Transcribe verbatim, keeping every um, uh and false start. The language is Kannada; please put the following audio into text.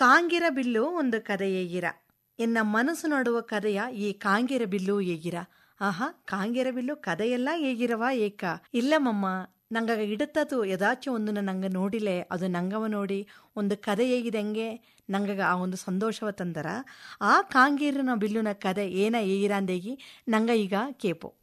ಕಾಂಗಿರ ಬಿಲ್ಲು ಒಂದು ಕದೆ ಏಗಿರ, ಎನ್ನ ಮನಸ್ಸು ನಡುವ ಕದೆಯ ಈ ಕಾಂಗಿರ ಬಿಲ್ಲು ಏಗಿರ. ಆಹಾ, ಕಾಂಗಿರ ಬಿಲ್ಲು ಕದೆಯೆಲ್ಲ ಏಗಿರವಾ ಏಕ? ಇಲ್ಲಮಮ್ಮ, ನಂಗ ಇಡುತ್ತದು ಯದಾಚೆ ಒಂದು ನಂಗೆ ನೋಡಿಲೆ ಅದು ನಂಗವ ನೋಡಿ ಒಂದು ಕದೆ ಹೇಗಿದಂಗೆ ನಂಗ ಆ ಒಂದು ಸಂತೋಷವ ತಂದರ ಆ ಕಾಂಗೀರಿನ ಬಿಲ್ಲುನ ಕದೆ ಏನ ಏಗಿರಾಂದೇಗಿ ನಂಗ ಈಗ ಕೇಪು.